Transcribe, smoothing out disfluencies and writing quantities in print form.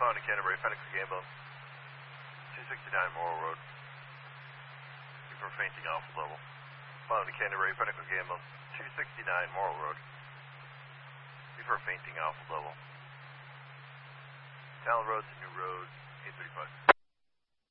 Found in Canterbury, Phoenix Gambling. 269 Morrill Road. Before fainting off the level. Found in Canterbury, Phoenix Gambling. 269 Morrill Road. Before fainting off the level. Talon Road's a new road, 835.